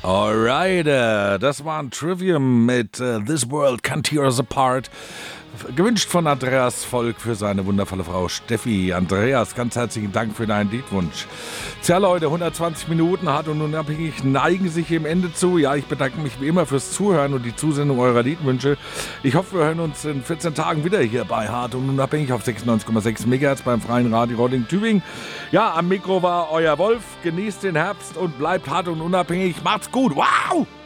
Alright, das war ein Trivium mit This World Can't Tear Us Apart. Gewünscht von Andreas Volk für seine wundervolle Frau Steffi. Andreas, ganz herzlichen Dank für deinen Liedwunsch. Tja Leute, 120 Minuten hart und unabhängig neigen sich dem Ende zu. Ja, ich bedanke mich wie immer fürs Zuhören und die Zusendung eurer Liedwünsche. Ich hoffe, wir hören uns in 14 Tagen wieder hier bei Hart und Unabhängig auf 96,6 MHz beim Freien Radio Rolling Tübingen. Ja, am Mikro war euer Wolf. Genießt den Herbst und bleibt hart und unabhängig. Macht's gut. Wow!